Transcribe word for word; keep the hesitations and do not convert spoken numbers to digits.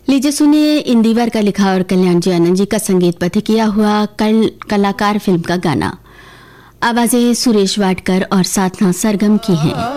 लीजिए सुनिए इंदिवर का लिखा और कल्याण जी आनंद जी का संगीतबद्ध किया हुआ कल कलाकार फिल्म का गाना। आवाजें सुरेश वाडकर और साधना सरगम की हैं।